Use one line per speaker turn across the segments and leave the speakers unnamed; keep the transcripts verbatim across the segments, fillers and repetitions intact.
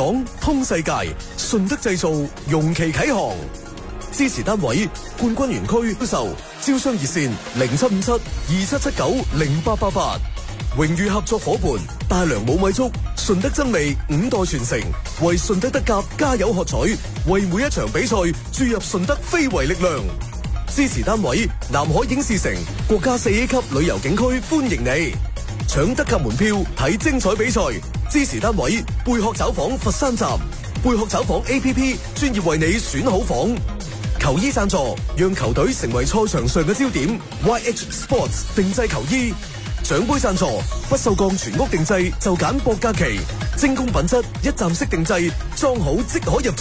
港通世界，順德製造容期啟航。支持單位冠軍園區銷售，招商熱線零七五七二七七九零八八八。榮譽合作伙伴大良冇米粥，順德真味五代傳承，為順德德甲加油喝彩，為每一場比賽注入順德非遺力量。支持單位南海影視城國家四 A 級旅遊景區歡迎你，搶德甲門票睇精彩比賽。支持單位貝殼找房佛山站，貝殼找房 A P P 專業為你選好房。球衣贊助，讓球隊成為賽場上嘅焦點。Y H Sports 定製球衣。獎杯贊助，不鏽鋼全屋定製就揀博格奇，精工品質一站式定製，裝好即可入住。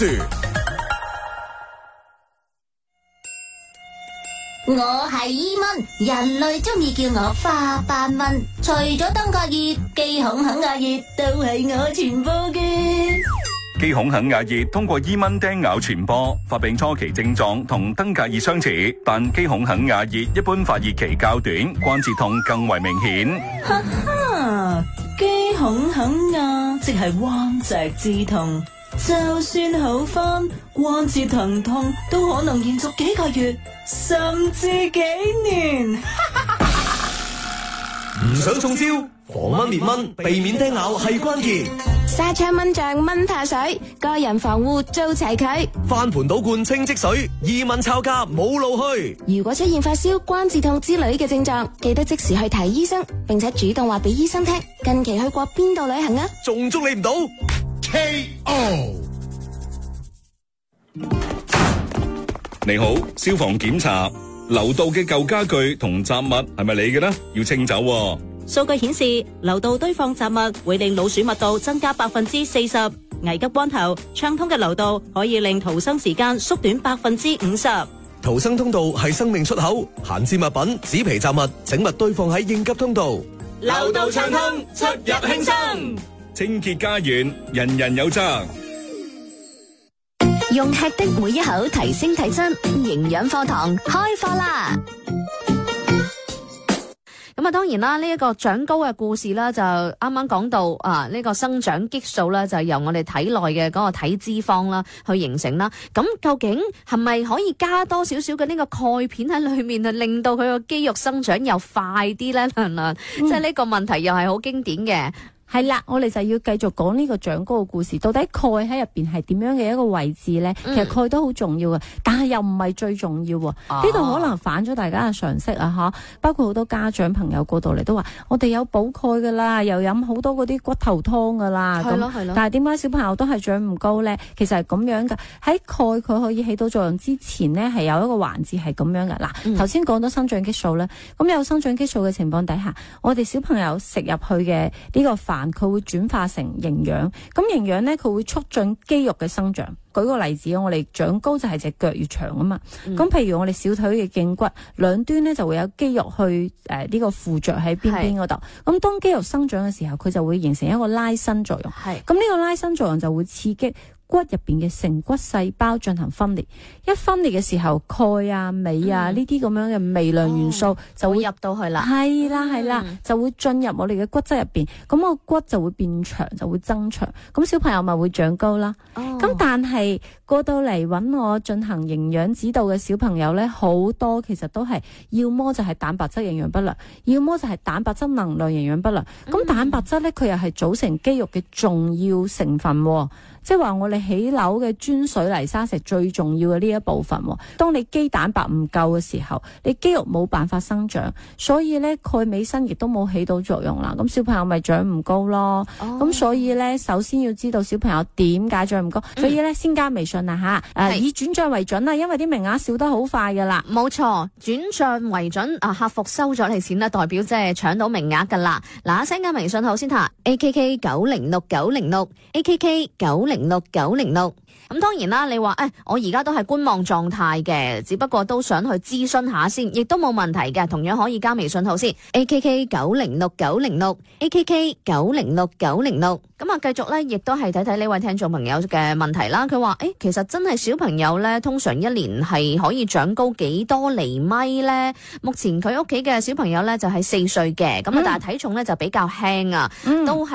我係伊蚊，人類中意叫我花斑蚊，除咗登革熱、肌孔肯亞熱都係我傳播嘅。
肌孔肯亞熱通過伊蚊叮咬傳播，發病初期症狀同登革熱相似，但肌孔肯亞熱一般發熱期較短，關節痛更為明顯。
哈哈，肌孔肯亞即係彎脊之痛，就算好返，關節疼痛都可能延續幾個月，甚至幾年。
唔想中招，防蚊滅蚊，避免叮咬係關鍵。
沙槍蚊帳蚊怕水，個人防護做齊佢。
翻盤倒罐清積水，易蚊抄家冇路去。
如果出現發燒、關節痛之類嘅症狀，記得即時去睇醫生，並且主動話俾醫生聽。近期去過邊度旅行啊？
仲捉你唔到 K O。
你好，消防檢查，樓道嘅舊家具同雜物係咪你嘅呢？要清走喎。
數據顯示，樓道堆放雜物會令老鼠密度增加百分之四十。危急關頭，暢通嘅樓道可以令逃生時間縮短百分之五十。
逃生通道係生命出口，閒置物品、紙皮雜物整勿堆放喺應急通道。
樓道暢通，出入輕鬆。
清潔家園，人人有責。
用吃的每一口提升體質，營養課堂開課啦！
咁啊，當然啦，呢、這、一個長高嘅故事啦，就啱啱講到啊，呢、這個生長激素啦，就由我哋體內嘅嗰個體脂肪啦去形成啦。咁究竟係咪可以加多少少嘅呢個鈣片喺裏面，去令到佢個肌肉生長又快啲咧？嗯、即係呢個問題又係好經典嘅。
係啦，我哋就要繼續講呢個長高嘅故事。到底鈣喺入邊係點樣嘅一個位置咧？嗯、其實鈣都好重要嘅，但係又唔係最重要。呢度、啊、可能反咗大家嘅常識啊！吓，包括好多家長朋友過到嚟都話：我哋有補鈣噶啦，又飲好多嗰啲骨頭湯噶啦。
係咯係咯。
但係點解小朋友都係長唔高咧？其實係咁樣噶。喺鈣佢可以起到作用之前咧，係有一個環節係咁樣噶。嗱，頭先講到生長激素咧，咁有生長激素嘅情況底下，我哋小朋友食入去嘅呢個飯。佢會轉化成營養，咁營養咧佢會促進肌肉嘅生長。舉個例子，我哋長高就係隻腳越長啊嘛。咁、嗯、譬如我哋小腿嘅脛骨兩端咧就會有肌肉去誒呢、呃這個附着喺邊邊嗰度。咁是當肌肉生長嘅時候，佢就會形成一個拉伸作用。係咁呢個拉伸作用就會刺激骨入邊嘅成骨細胞進行分裂，一分裂嘅時候，鈣啊、鎂啊呢啲咁樣嘅微量元素就會、哦、入到去啦。係啦係啦，嗯、就會進入我哋嘅骨質入邊，咁個骨就會變長，就會增長，咁小朋友咪會長高啦。咁、哦、但係過到嚟揾我進行營養指導嘅小朋友咧，好多其實都係要麼就係蛋白質營養不良，要麼就係蛋白質能量營養不良。咁、嗯、蛋白質咧，佢又係組成肌肉嘅重要成分。即係話我哋起樓嘅磚水泥沙石最重要嘅呢一部分，當你肌蛋白唔夠嘅時候，你肌肉冇辦法生長，所以咧鈣鎂鋅亦都冇起到作用啦。咁小朋友咪長唔高咯。咁、哦、所以咧，首先要知道小朋友點解長唔高，嗯、所以咧先加微信啦吓，誒、呃、是以轉賬為準啦，因為啲名額少得好快噶啦。
冇錯，轉賬為準啊！客服收咗你錢啦，代表即係搶到名額噶啦。嗱，一聲加微信號先吓 ，A K K 九零六九零六 A K K 九零。零六九零六，咁當然啦，你話誒，我而家都係觀望狀態嘅，只不過都想去諮詢下先，亦都冇問題嘅，同樣可以加微信號先 ，A K K 九零六九零六 A K K 九零六九零六，咁啊繼續咧，亦都係睇睇呢位聽眾朋友嘅問題啦。佢話誒，其實真係小朋友咧，通常一年係可以長高幾多厘米咧？目前佢屋企嘅小朋友咧就係四歲嘅，咁啊、嗯、但係體重咧就比較輕啊，嗯、都係。